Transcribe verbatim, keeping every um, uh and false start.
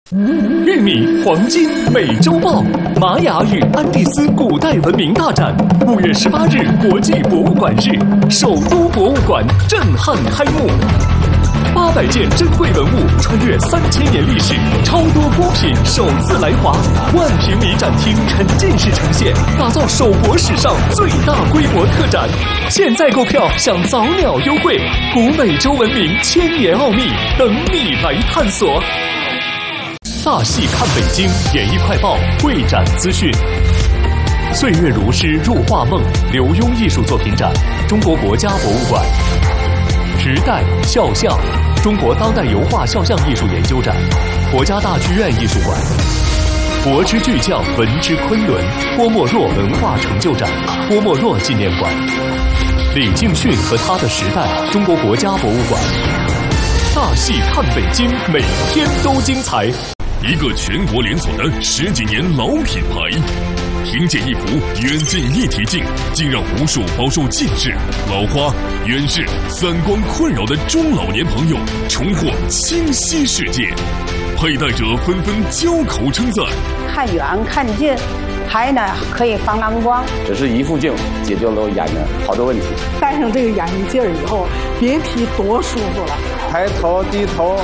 玉米、黄金、美洲豹，玛雅与安第斯古代文明大展，五月十八日国际博物馆日，首都博物馆震撼开幕。八百件珍贵文物穿越三千年历史，超多孤品首次来华，万平米展厅沉浸式呈现，打造首博史上最大规模特展。现在购票享早鸟优惠，古美洲文明千年奥秘等你来探索。大戏看北京，演艺快报会展资讯。岁月如诗入画梦，刘墉艺术作品展，中国国家博物馆。时代肖像，中国当代油画肖像艺术研究展，国家大剧院艺术馆。博之巨匠，文之昆仑，郭沫若文化成就展，郭沫若纪念馆。李敬训和他的时代，中国国家博物馆。大戏看北京，每天都精彩。 一个全国连锁的十几年老品牌，听见一幅远近一体镜，竟让无数饱受近视、老花、远视、三光困扰的中老年朋友重获清晰世界。佩戴者纷纷交口称赞。 看远看近，还呢可以防蓝光。 只是一副镜解决了眼睛好多问题。 戴上这个眼镜以后，别提多舒服了。 抬头低头